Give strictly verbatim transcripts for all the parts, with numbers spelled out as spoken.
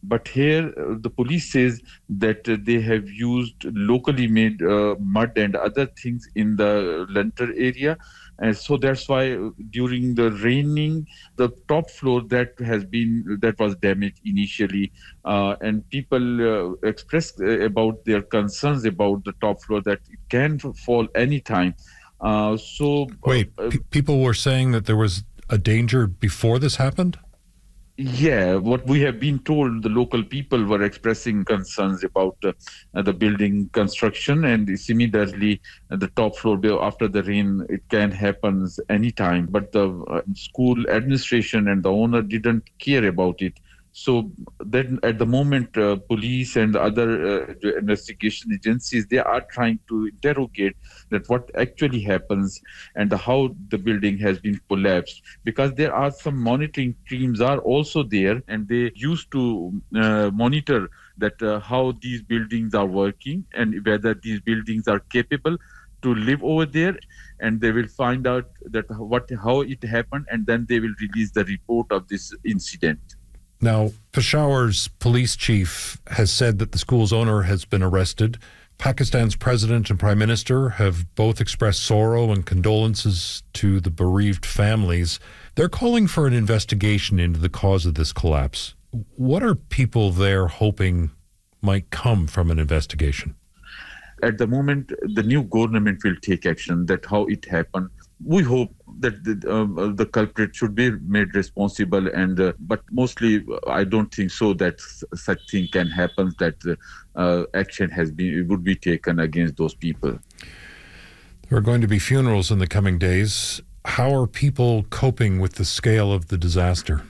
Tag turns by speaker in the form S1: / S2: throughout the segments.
S1: But here, uh, the police says that uh, they have used locally made uh, mud and other things in the lintel area. And so that's why uh, during the raining, the top floor that has been that was damaged initially, uh, and people uh, expressed uh, about their concerns about the top floor that it can fall anytime. Uh, so
S2: Wait,
S1: uh,
S2: p- people were saying that there was a danger before this happened?
S1: Yeah, what we have been told, the local people were expressing concerns about uh, uh, the building construction, and similarly, uh, the top floor bill after the rain, it can happen anytime. But the uh, school administration and the owner didn't care about it. So then, at the moment, uh, police and other uh, investigation agencies, they are trying to interrogate that what actually happens and how the building has been collapsed, because there are some monitoring teams are also there, and they used to uh, monitor that uh, how these buildings are working and whether these buildings are capable to live over there, and they will find out that what how it happened, and then they will release the report of this incident.
S2: Now, Peshawar's police chief has said that the school's owner has been arrested. Pakistan's president and prime minister have both expressed sorrow and condolences to the bereaved families. They're calling for an investigation into the cause of this collapse. What are people there hoping might come from an investigation?
S1: At the moment, the new government will take action that how it happened. We hope that the, uh, the culprit should be made responsible, and uh, but mostly I don't think so that such thing can happen, that uh, action has been would be taken against those people.
S2: There are going to be funerals in the coming days. How are people coping with the scale of the disaster?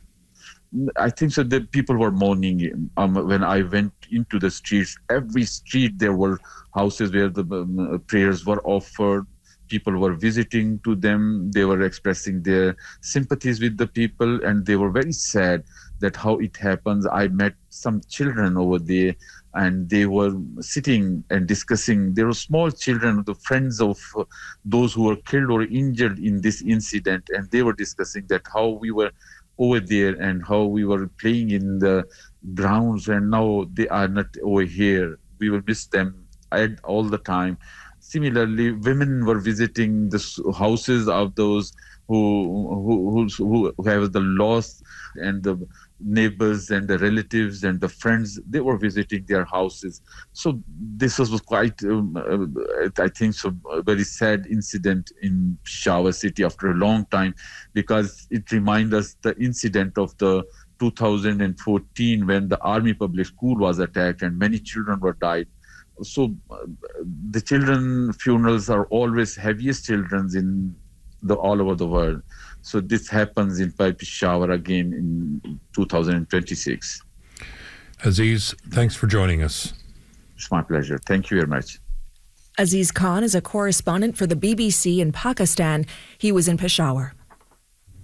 S1: I think so that people were mourning. Um, when I went into the streets, every street there were houses where the um, prayers were offered. People were visiting to them. They were expressing their sympathies with the people, and they were very sad that how it happens. I met some children over there, and they were sitting and discussing. There were small children, the friends of uh, those who were killed or injured in this incident, and they were discussing that how we were over there and how we were playing in the grounds, and now they are not over here. We will miss them all the time. Similarly, women were visiting the houses of those who who who have the loss, and the neighbors and the relatives and the friends, they were visiting their houses. So this was quite, um, uh, I think, so a very sad incident in Peshawar city after a long time, because it reminds us the incident of the two thousand fourteen when the Army Public School was attacked and many children were died. So uh, the children funerals are always heaviest children's in the all over the world. So this happens in Peshawar again in two thousand twenty-six.
S2: Aziz, thanks for joining us.
S1: It's my pleasure. Thank you very much.
S3: Aziz Khan is a correspondent for the B B C in Pakistan. He was in Peshawar.